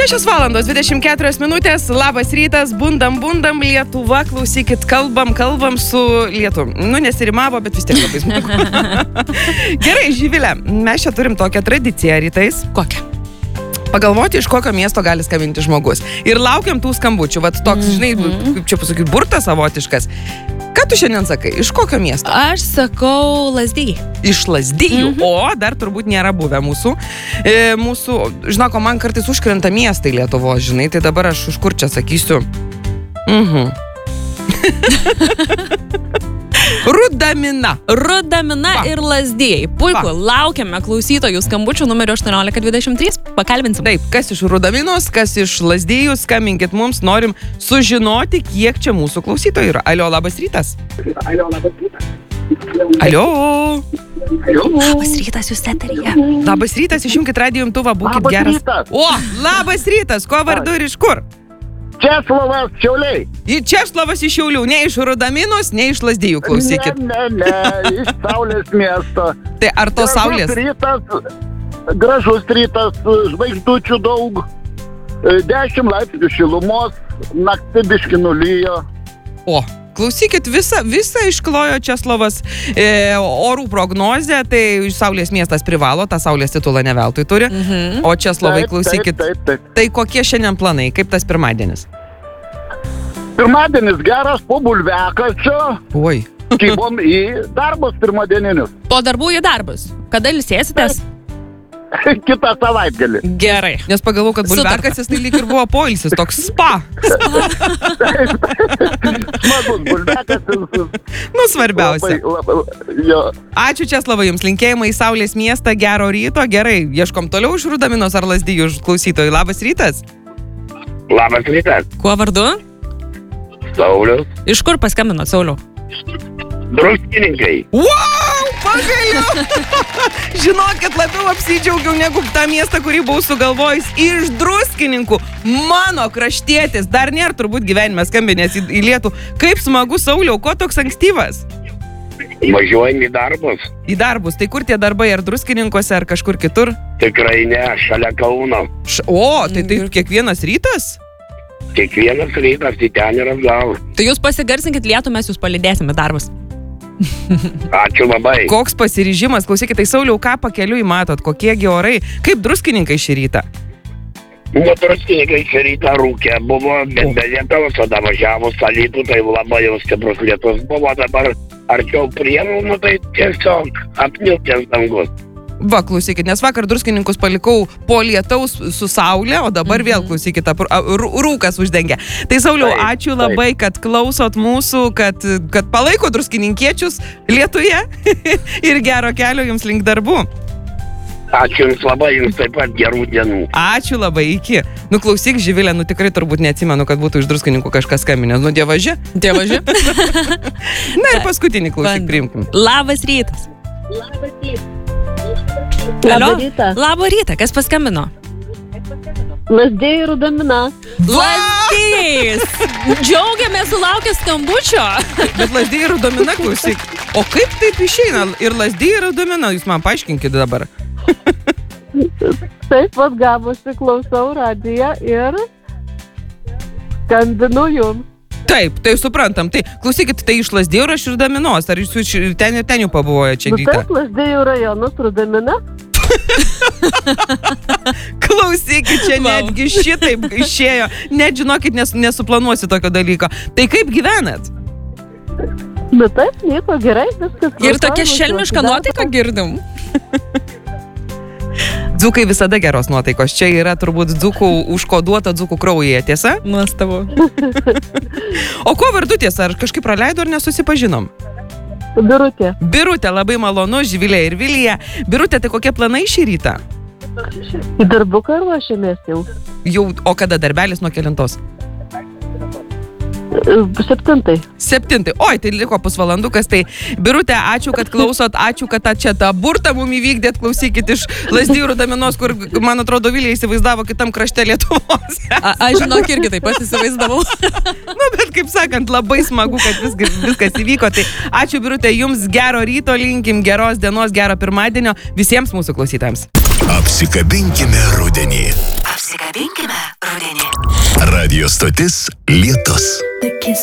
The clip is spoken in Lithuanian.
6:24, labas rytas, bundam, Lietuva, klausykit, kalbam su Lietuva. Nesirimavo, bet vis tiek labai smagu. Gerai, Živilė, mes čia turim tokią tradiciją rytais. Kokią? Pagalvoti, iš kokio miesto gali skambinti žmogus. Ir laukiam tų skambučių, vat toks, žinai, kaip čia pasakyti, burtas savotiškas. Ką tu šiandien sakai? Iš kokio miesto? Aš sakau Lazdijai. Iš Lazdijų, o dar turbūt nėra buvę mūsų. Žinoko, man kartais užkrenta miestai Lietuvos, žinai, tai dabar aš už kur čia sakysiu. Rudamina Ir Lazdijai. Puiku, laukiame klausytojų skambučių numeriu 1823. Pakalbinsim. Taip, kas iš Rudaminos, kas iš Lazdijų, skambinkit mums, norim sužinoti, kiek čia mūsų klausytojų yra. Alio, labas rytas. Alio. Labas rytas, jūs eteryje. Labas rytas, išjungkit radijo imtuvą, būkit geras. O, labas rytas, ko vardu ir iš kur? Česlovas, Šiauliai. Česlovas iš Šiaulių, ne iš Rudaminos, ne iš Lazdijų, klausykit. Ne, iš Saulės miesto. Tai ar to Saulės? Gražus rytas, žvaigždučių daug, 10 laipsnių šilumos, naktį biški nulijo. O, klausykit, visą išklojo Česlovas orų prognozę, tai Saulės miestas privalo, tą Saulės titulą ne veltui turi. O Česlovai, klausykit, Taip. tai kokie šiandien planai, kaip tas pirmadienis? Pirmadienis geras, po bulviakačio, Oi. kybom į darbus pirmadieninius. Po darbų į darbus. Kada ilsėsitės? Kitą savaitgalį. Gerai. Nes pagalvojau, kad bulviakasis tai lyg ir buvo poilsis, toks spa. Smagus bulviakasis. Svarbiausia. Jo. Ačiū Česlovai, jums linkėjimai į Saulės miestą, gero ryto, gerai. Ieškom toliau iš Rudaminos ar Lazdijų klausytojų. Labas rytas. Labas rytas. Kuo vardu? Saulius. Iš kur paskambinot, Sauliau? Druskininkai. Wow, pagaliau! Žinokit, labiau apsidžiaugiau negu tą miestą, kurį buvau sugalvojęs. Iš Druskininkų, mano kraštietis, dar nėra turbūt gyvenime skambinęs į Lietuvą. Kaip smagu, Sauliau, ko toks ankstyvas? Važiuojam į darbus. Į darbus, tai kur tie darbai, ar Druskininkuose, ar kažkur kitur? Tikrai ne, šalia Kauno. Tai kiekvienas rytas? Kiekvienas rytas į ten ir atgal. Tai jūs pasigarsinkit lietų, mes jūs palydėsim į darbus. Ačiū labai. Koks pasiryžimas, klausykit, tai Sauliau, ką pakeliui matot, kokiegi orai, kaip Druskininkai šį rytą? Druskininkai šį rytą rūkė buvo, bet be lietaus, o važiavus Alytų, tai labai jau stiprus lietus buvo, dabar arčiau Prienų, tai tiesiog apniukęs dangus. Va, klausykit, nes vakar Druskininkus palikau po lietaus su saulė, o dabar vėl, klausykit, rūkas uždengia. Tai Sauliau, ačiū labai, kad klausot mūsų, kad palaiko druskininkiečius Lietuje ir gero kelio jums link darbų. Ačiū jums labai, jums taip pat gerų dienų. Ačiū labai, iki. Klausyk, Živilė, tikrai turbūt neatsimenu, kad būtų iš Druskininkų kažkas skambinęs. Dievaži? Dievaži? Na ir paskutinį klausyk, priimkim. Labas rytas. Labas rytas. Labą rytą, kas paskambino? Lazdijai Rudamina. Lazdijais! Džiaugiamės sulaukę skambučio. Bet Lazdijai Rudamina, klausyk. O kaip taip išeina? Ir Lazdijai Rudamina, jūs man paaiškinkit dabar. Taip pat gavosi, klausau radiją ir skambinu jums. Taip, tai suprantam. Tai klausykit, tai iš Lazdijų ar iš Rudaminos? Ar jūs ir ten jau pabuvojo čia rytą? Taip, Lazdijų rajonas Rudamina. Klausykit, čia netgi šitaip išėjo. Net žinokit, nesuplanuosi tokio dalyko. Tai kaip gyvenat? Taip, nieko, gerai, viskas. Ir tokia šelmiška nuotaika girdim. Dzūkai visada geros nuotaikos. Čia yra turbūt dzūkų užkoduota dzūkų kraujyje, tiesa? Nuostabu. O ko vardu tiesa? Ar kažkaip praleido ar nesusipažinom? Birutė. Birutė, labai malonu, Živilė ir Vilija. Birutė, tai kokie planai šį rytą? Į darbuką ruošiamės jau. O kada darbelis nuo kelintos? 7. Oi, tai liko pusvalandukas. Tai Birutė, ačiū, kad klausot, ačiū, kad čia tą burtą mum įvykdėt, klausykit iš Lazdijų Rudaminos, kur, man atrodo, Vilija įsivaizdavo kitam krašte Lietuvos. Aš žinok, irgi taip pat įsivaizdavau. Bet kaip sakant, labai smagu, kad viskas įvyko. Tai ačiū, Birutė, jums gero ryto, linkim geros dienos, gero pirmadienio visiems mūsų klausytojams. Apsikabinkime rudenį. Apsikabinkime Radio stotis Lietus.